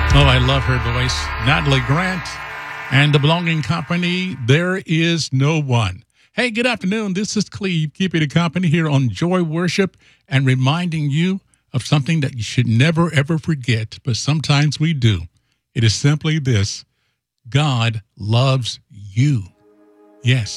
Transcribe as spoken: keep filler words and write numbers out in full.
Oh, I love her voice. Natalie Grant and the Belonging Company. There is no one. Hey, good afternoon. This is Cleve, keeping you company here on Joy Worship and reminding you of something that you should never, ever forget, but sometimes we do. It is simply this: God loves you. Yes.